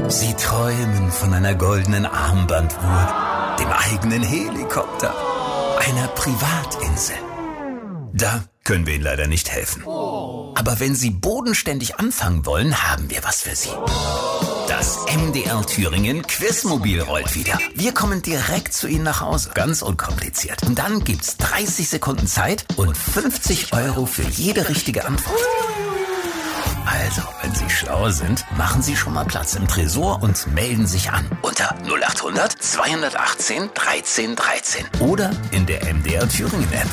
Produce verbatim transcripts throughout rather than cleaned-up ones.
Sie träumen von einer goldenen Armbanduhr, dem eigenen Helikopter, einer Privatinsel. Da können wir Ihnen leider nicht helfen. Aber wenn Sie bodenständig anfangen wollen, haben wir was für Sie. Das M D R Thüringen Quizmobil rollt wieder. Wir kommen direkt zu Ihnen nach Hause. Ganz unkompliziert. Und dann gibt's dreißig Sekunden Zeit und fünfzig Euro für jede richtige Antwort. Also, wenn Sie schlau sind, machen Sie schon mal Platz im Tresor und melden sich an. Unter null acht hundert zweihundertachtzehn dreizehn dreizehn. Oder in der M D R Thüringen App.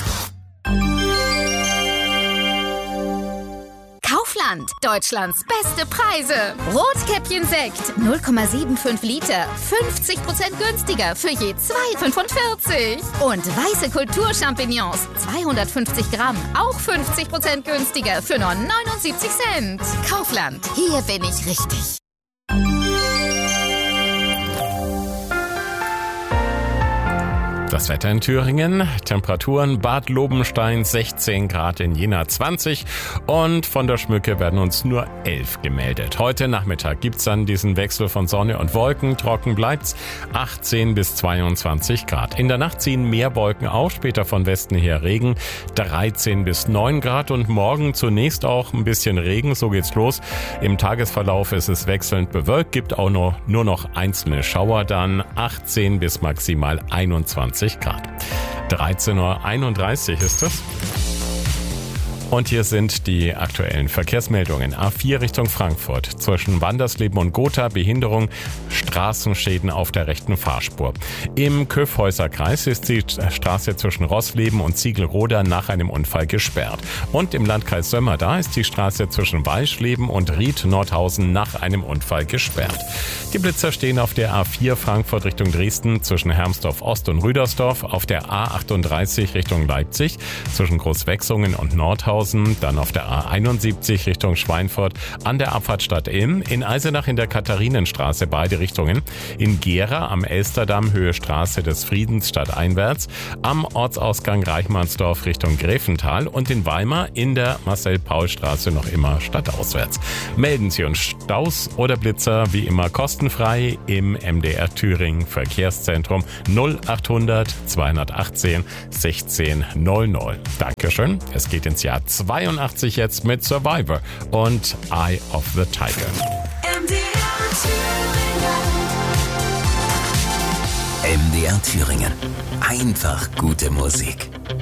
Kaufland, Deutschlands beste Preise. Rotkäppchen-Sekt, null Komma fünfundsiebzig Liter, fünfzig Prozent günstiger für je zwei Komma fünfundvierzig. Und weiße Kulturchampignons, zweihundertfünfzig Gramm, auch fünfzig Prozent günstiger für nur neunundsiebzig Cent. Kaufland, hier bin ich richtig. Das Wetter in Thüringen, Temperaturen Bad Lobenstein sechzehn Grad, in Jena zwanzig und von der Schmücke werden uns nur elf gemeldet. Heute Nachmittag gibt's dann diesen Wechsel von Sonne und Wolken, trocken bleibt's, achtzehn bis zweiundzwanzig Grad. In der Nacht ziehen mehr Wolken auf, später von Westen her Regen, dreizehn bis neun Grad und morgen zunächst auch ein bisschen Regen, so geht's los. Im Tagesverlauf ist es wechselnd bewölkt, gibt auch noch, nur noch einzelne Schauer, dann achtzehn bis maximal einundzwanzig Grad. dreizehn Uhr einunddreißig ist es. Und hier sind die aktuellen Verkehrsmeldungen. A vier Richtung Frankfurt. Zwischen Wandersleben und Gotha Behinderung, Straßenschäden auf der rechten Fahrspur. Im Köfhäuserkreis ist die Straße zwischen Rossleben und Ziegelroda nach einem Unfall gesperrt. Und im Landkreis Sömmerda ist die Straße zwischen Weischleben und Ried-Nordhausen nach einem Unfall gesperrt. Die Blitzer stehen auf der A vier Frankfurt Richtung Dresden zwischen Hermsdorf Ost und Rüdersdorf, auf der A achtunddreißig Richtung Leipzig zwischen Großwechsungen und Nordhausen, dann auf der A einundsiebzig Richtung Schweinfurt, an der Abfahrt Stadt Ilm, in Eisenach in der Katharinenstraße beide Richtungen, in Gera am Elsterdamm Höhe Straße des Friedens stadteinwärts, am Ortsausgang Reichmannsdorf Richtung Gräfental und in Weimar in der Marcel-Paul-Straße noch immer stadtauswärts. Melden Sie uns Staus oder Blitzer wie immer kostenfrei im M D R Thüringen Verkehrszentrum null acht hundert zweihundertachtzehn sechzehn null null. Dankeschön. Es geht ins Jahr zweiundachtzig jetzt mit Survivor und Eye of the Tiger. M D R Thüringen. M D R Thüringen. Einfach gute Musik.